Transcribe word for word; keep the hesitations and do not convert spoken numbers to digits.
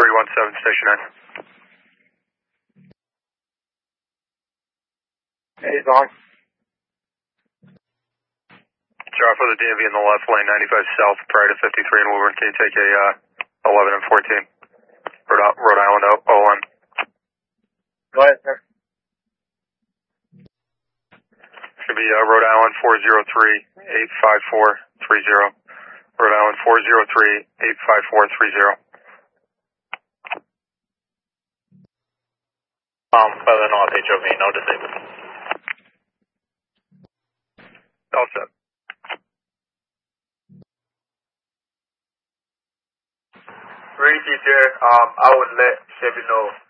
three one seven, station nine. Hey, Zong. Sure, for the D M V in the left lane, ninety-five south, prior to fifty-three in Woburn. Can you take a uh, eleven and fourteen? Rhode, Rhode Island O one. Go ahead, sir. Should be uh, Rhode Island four zero three, eight five four three zero. Rhode Island four zero three, eight five four three zero. Um, further north, H O V, no disabled. All set. Ready, teacher. Um, I would let Chevy know